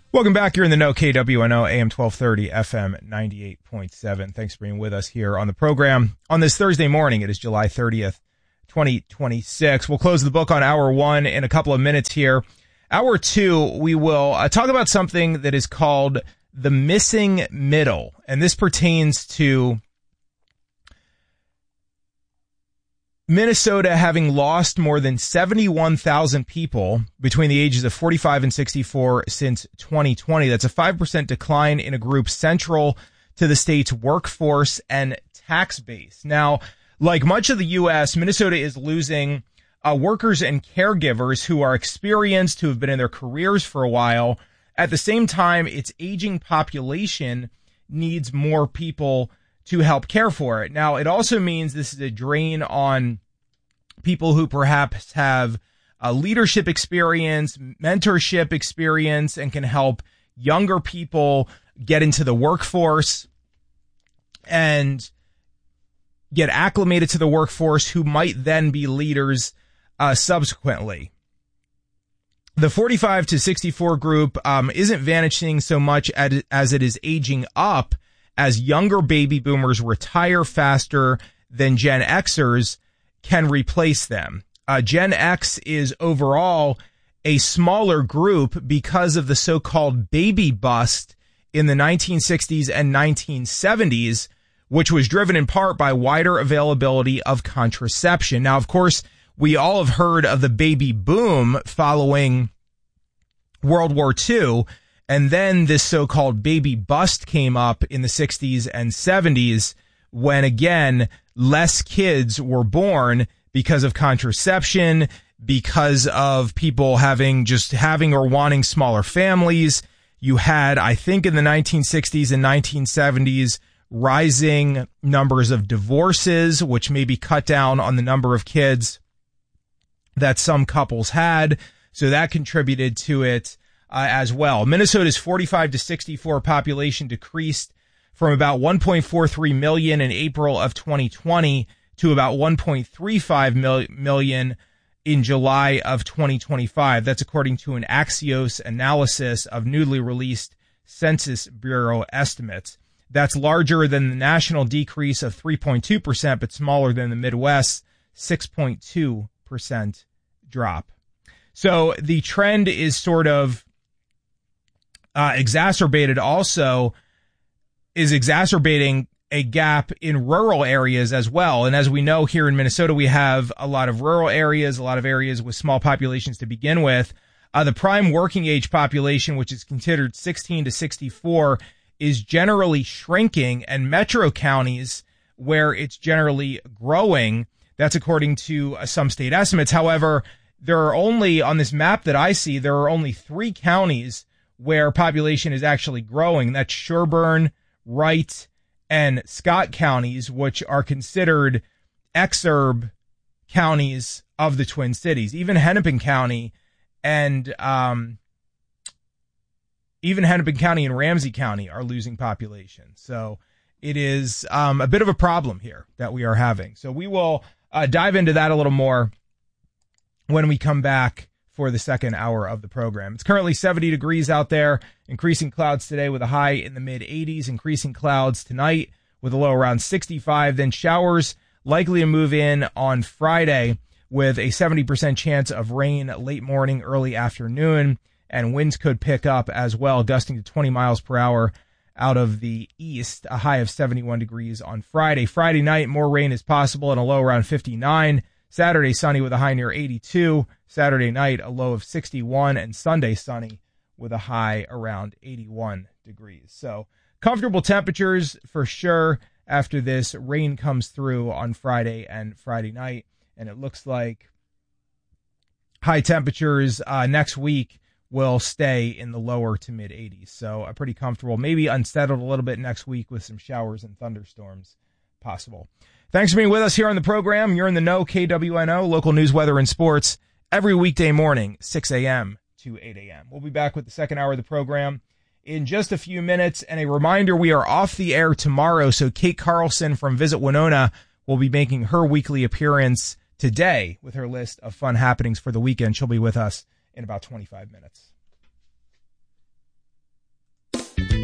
Welcome back. You're in the know, KWNO, AM 1230, FM 98.7. Thanks for being with us here on the program. On this Thursday morning, it is July 30th, 2026. We'll close the book on Hour 1 in a couple of minutes here. Hour 2, we will talk about something that is called the missing middle. And this pertains to Minnesota having lost more than 71,000 people between the ages of 45 and 64 since 2020. That's a 5% decline in a group central to the state's workforce and tax base. Now, like much of the U.S., Minnesota is losing workers and caregivers who are experienced, who have been in their careers for a while. At the same time, its aging population needs more people to help care for it. Now, it also means this is a drain on people who perhaps have leadership experience, mentorship experience, and can help younger people get into the workforce and get acclimated to the workforce, who might then be leaders subsequently. The 45 to 64 group isn't vanishing so much as it is aging up, as younger baby boomers retire faster than Gen Xers can replace them. Gen X is overall a smaller group because of the so-called baby bust in the 1960s and 1970s, which was driven in part by wider availability of contraception. Now, of course, we all have heard of the baby boom following World War II. And then this so-called baby bust came up in the 60s and 70s when, again, less kids were born because of contraception, because of people having or wanting smaller families. You had, I think, in the 1960s and 1970s, rising numbers of divorces, which maybe cut down on the number of kids that some couples had. So that contributed to it. As well. Minnesota's 45 to 64 population decreased from about 1.43 million in April of 2020 to about 1.35 million in July of 2025. That's according to an Axios analysis of newly released Census Bureau estimates. That's larger than the national decrease of 3.2%, but smaller than the Midwest's 6.2% drop. So the trend is sort of exacerbating a gap in rural areas as well. And as we know, here in Minnesota, we have a lot of rural areas, a lot of areas with small populations to begin with. The prime working age population, which is considered 16 to 64, is generally shrinking, and metro counties where it's generally growing. That's according to some state estimates. However, there are only, on this map that I see, there are only 3 counties where population is actually growing. That's Sherburne, Wright, and Scott counties, which are considered exurb counties of the Twin Cities. Even Hennepin County and Ramsey County are losing population. So it is a bit of a problem here that we are having. So we will dive into that a little more when we come back for the second hour of the program. It's currently 70 degrees out there, increasing clouds today with a high in the mid 80s, increasing clouds tonight with a low around 65. Then showers likely to move in on Friday with a 70% chance of rain late morning, early afternoon, and winds could pick up as well, gusting to 20 miles per hour out of the east, a high of 71 degrees on Friday. Friday night, more rain is possible and a low around 59. Saturday, sunny with a high near 82. Saturday night, a low of 61. And Sunday, sunny with a high around 81 degrees. So comfortable temperatures for sure after this rain comes through on Friday and Friday night. And it looks like high temperatures next week will stay in the lower to mid 80s. So pretty comfortable, maybe unsettled a little bit next week with some showers and thunderstorms possible. Thanks for being with us here on the program. You're in the know, KWNO, local news, weather, and sports, every weekday morning, 6 a.m. to 8 a.m. We'll be back with the second hour of the program in just a few minutes. And a reminder, we are off the air tomorrow, so Kate Carlson from Visit Winona will be making her weekly appearance today with her list of fun happenings for the weekend. She'll be with us in about 25 minutes.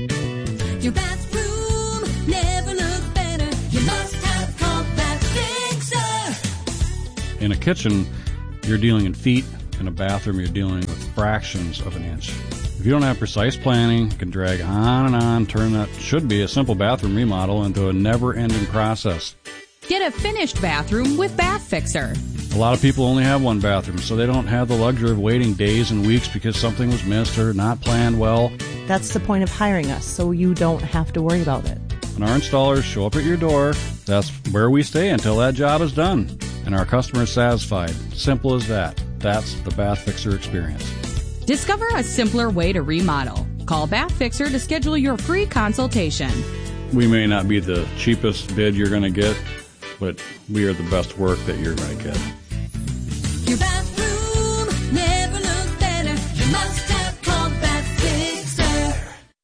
Your bathroom never looked better. You must have called Bath Fixer. In a kitchen, you're dealing in feet. In a bathroom, you're dealing with fractions of an inch. If you don't have precise planning, you can drag on and on, turn that should be a simple bathroom remodel into a never-ending process. Get a finished bathroom with Bath Fixer. A lot of people only have one bathroom, so they don't have the luxury of waiting days and weeks because something was missed or not planned well. That's the point of hiring us, so you don't have to worry about it. When our installers show up at your door, that's where we stay until that job is done. And our customer is satisfied. Simple as that. That's the Bath Fixer experience. Discover a simpler way to remodel. Call Bath Fixer to schedule your free consultation. We may not be the cheapest bid you're going to get, but we are the best work that you're going to get. Your bathroom never looked better. You must have called Bath Fixer.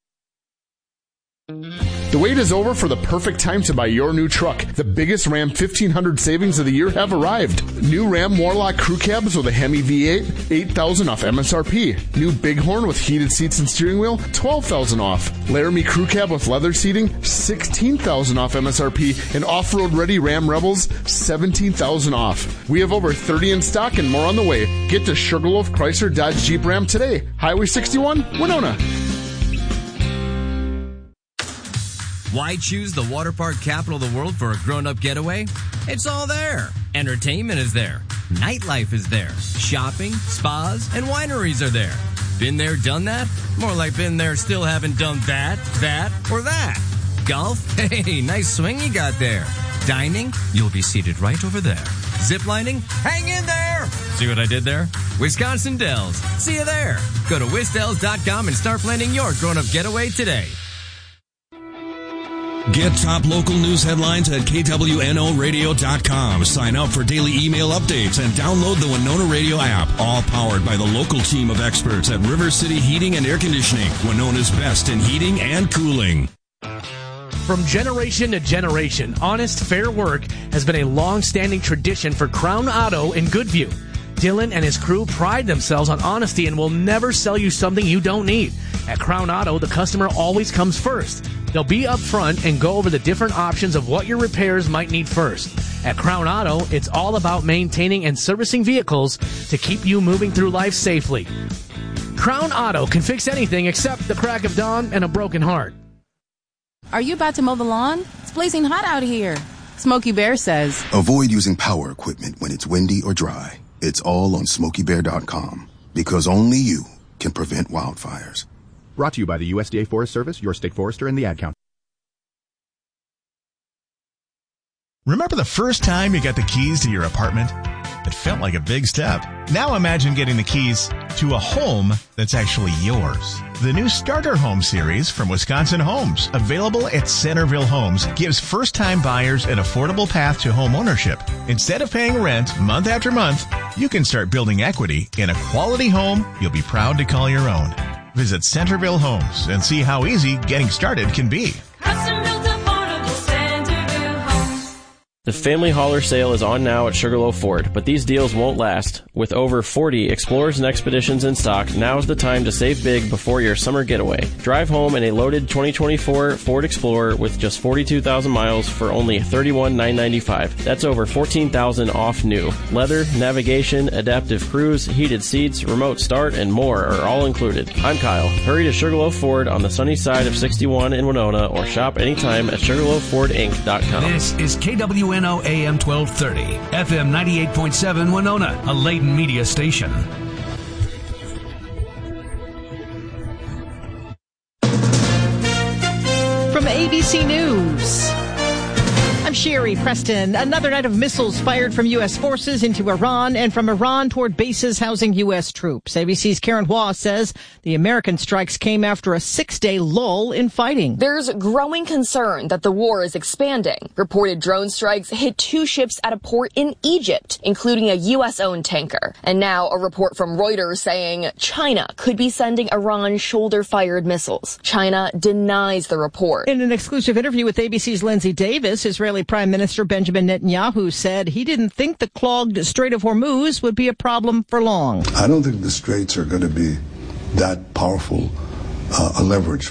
The wait is over for the perfect time to buy your new truck. The biggest Ram 1500 savings of the year have arrived. New Ram Warlock crew cabs with a Hemi V8, $8,000 off MSRP. New Bighorn with heated seats and steering wheel, $12,000 off. Laramie crew cab with leather seating, $16,000 off MSRP. And off-road ready Ram Rebels, $17,000 off. We have over 30 in stock and more on the way. Get to Sugarloaf Chrysler Dodge Jeep Ram today. Highway 61, Winona. Why choose the water park capital of the world for a grown-up getaway? It's all there. Entertainment is there. Nightlife is there. Shopping, spas, and wineries are there. Been there, done that? More like been there, still haven't done that, or that. Golf? Hey, nice swing you got there. Dining? You'll be seated right over there. Ziplining? Hang in there! See what I did there? Wisconsin Dells. See you there. Go to wisdells.com and start planning your grown-up getaway today. Get top local news headlines at KWNOradio.com. Sign up for daily email updates and download the Winona Radio app. All powered by the local team of experts at River City Heating and Air Conditioning, Winona's best in heating and cooling. From generation to generation, honest, fair work has been a long-standing tradition for Crown Auto in Goodview. Dylan and his crew pride themselves on honesty and will never sell you something you don't need. At Crown Auto, the customer always comes first. They'll be up front and go over the different options of what your repairs might need first. At Crown Auto, it's all about maintaining and servicing vehicles to keep you moving through life safely. Crown Auto can fix anything except the crack of dawn and a broken heart. Are you about to mow the lawn? It's blazing hot out here. Smokey Bear says, avoid using power equipment when it's windy or dry. It's all on SmokeyBear.com, because only you can prevent wildfires. Brought to you by the USDA Forest Service, your state forester, and the Ad Council. Remember the first time you got the keys to your apartment? It felt like a big step. Now imagine getting the keys to a home that's actually yours. The new Starter Home series from Wisconsin Homes, available at Centerville Homes, gives first-time buyers an affordable path to home ownership. Instead of paying rent month after month, you can start building equity in a quality home you'll be proud to call your own. Visit Centerville Homes and see how easy getting started can be. The Family Hauler sale is on now at Sugarloaf Ford, but these deals won't last. With over 40 Explorers and Expeditions in stock, now's the time to save big before your summer getaway. Drive home in a loaded 2024 Ford Explorer with just 42,000 miles for only $31,995. That's over $14,000 off new. Leather, navigation, adaptive cruise, heated seats, remote start, and more are all included. I'm Kyle. Hurry to Sugarloaf Ford on the sunny side of 61 in Winona or shop anytime at SugarloafFordInc.com. This is KWNO AM 1230, FM 98.7 Winona, a Layton media station. From ABC News, I'm Sherry Preston. Another night of missiles fired from U.S. forces into Iran and from Iran toward bases housing U.S. troops. ABC's Karen Waugh says the American strikes came after a 6-day lull in fighting. There's growing concern that the war is expanding. Reported drone strikes hit 2 ships at a port in Egypt, including a U.S.-owned tanker. And now a report from Reuters saying China could be sending Iran shoulder-fired missiles. China denies the report. In an exclusive interview with ABC's Lindsay Davis, Israeli Prime Minister Benjamin Netanyahu said he didn't think the clogged Strait of Hormuz would be a problem for long. I don't think the straits are going to be that powerful a leverage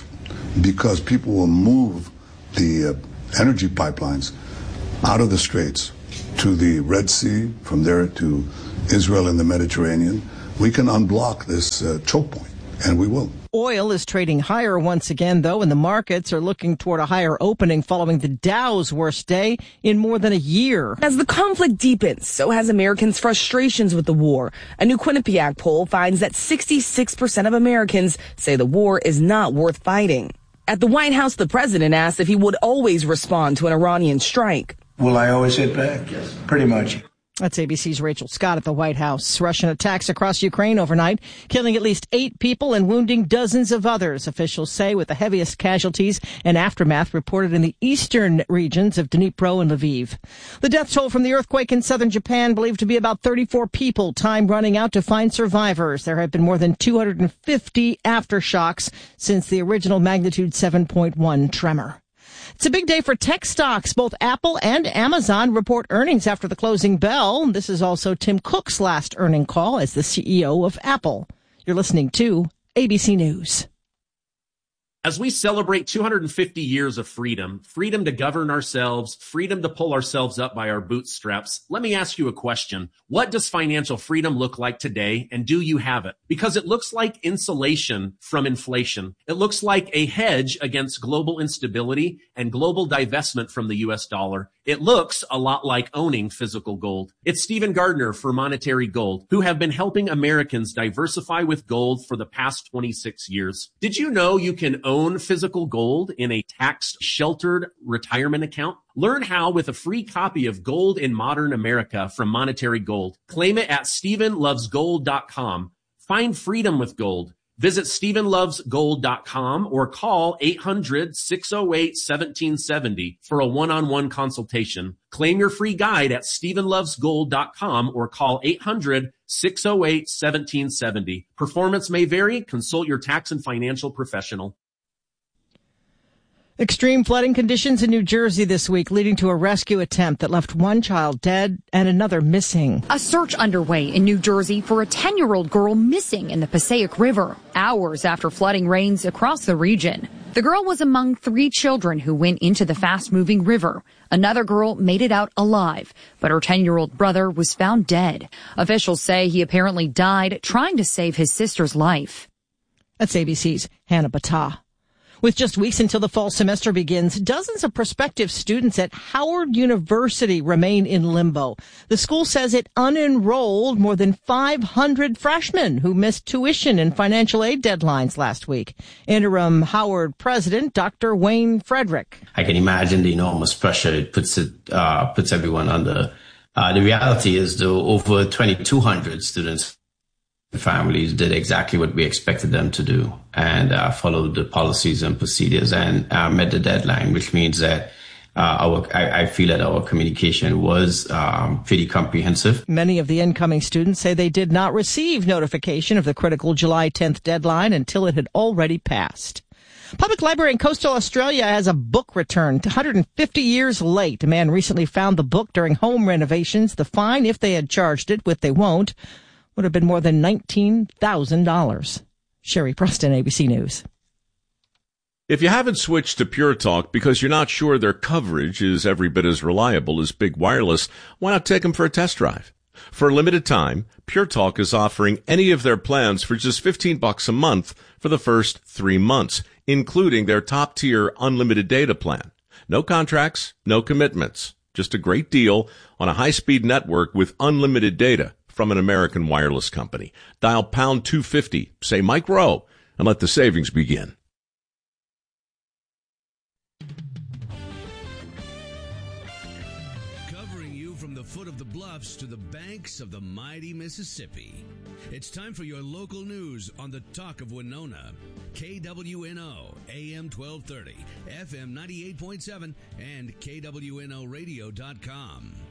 because people will move the energy pipelines out of the Straits to the Red Sea, from there to Israel and the Mediterranean. We can unblock this choke point, and we will. Oil is trading higher once again, though, and the markets are looking toward a higher opening following the Dow's worst day in more than a year. As the conflict deepens, so has Americans' frustrations with the war. A new Quinnipiac poll finds that 66% of Americans say the war is not worth fighting. At the White House, the president asked if he would always respond to an Iranian strike. Will I always hit back? Yes. Pretty much. That's ABC's Rachel Scott at the White House. Russian attacks across Ukraine overnight, killing at least 8 people and wounding dozens of others, officials say, with the heaviest casualties and aftermath reported in the eastern regions of Dnipro and Lviv. The death toll from the earthquake in southern Japan believed to be about 34 people, time running out to find survivors. There have been more than 250 aftershocks since the original magnitude 7.1 tremor. It's a big day for tech stocks. Both Apple and Amazon report earnings after the closing bell. This is also Tim Cook's last earning call as the CEO of Apple. You're listening to ABC News. As we celebrate 250 years of freedom, freedom to govern ourselves, freedom to pull ourselves up by our bootstraps, let me ask you a question. What does financial freedom look like today, and do you have it? Because it looks like insulation from inflation. It looks like a hedge against global instability and global divestment from the U.S. dollar. It looks a lot like owning physical gold. It's Stephen Gardner for Monetary Gold, who have been helping Americans diversify with gold for the past 26 years. Did you know you can own physical gold in a tax-sheltered retirement account? Learn how with a free copy of Gold in Modern America from Monetary Gold. Claim it at StephenLovesGold.com. Find freedom with gold. Visit StephenLovesGold.com or call 800-608-1770 for a one-on-one consultation. Claim your free guide at StephenLovesGold.com or call 800-608-1770. Performance may vary. Consult your tax and financial professional. Extreme flooding conditions in New Jersey this week, leading to a rescue attempt that left one child dead and another missing. A search underway in New Jersey for a 10-year-old girl missing in the Passaic River, hours after flooding rains across the region. The girl was among 3 children who went into the fast-moving river. Another girl made it out alive, but her 10-year-old brother was found dead. Officials say he apparently died trying to save his sister's life. That's ABC's Hannah Battah. With just weeks until the fall semester begins, dozens of prospective students at Howard University remain in limbo. The school says it unenrolled more than 500 freshmen who missed tuition and financial aid deadlines last week. Interim Howard president Dr. Wayne Frederick. I can imagine the enormous pressure it puts everyone under. The reality is, though, over 2,200 students families did exactly what we expected them to do and followed the policies and procedures and met the deadline, which means that I feel that our communication was pretty comprehensive. Many of the incoming students say they did not receive notification of the critical July 10th deadline until it had already passed. Public Library in coastal Australia has a book returned 150 years late. A man recently found the book during home renovations. The fine, if they had charged it, which they won't, would have been more than $19,000. Sherry Preston, ABC News. If you haven't switched to Pure Talk because you're not sure their coverage is every bit as reliable as Big Wireless, why not take them for a test drive? For a limited time, Pure Talk is offering any of their plans for just $15 a month for the first 3 months, including their top-tier unlimited data plan. No contracts, no commitments. Just a great deal on a high-speed network with unlimited data from an American wireless company. Dial pound 250, say Mike Rowe, and let the savings begin. Covering you from the foot of the bluffs to the banks of the mighty Mississippi. It's time for your local news on the Talk of Winona. KWNO, AM 1230, FM 98.7, and KWNOradio.com.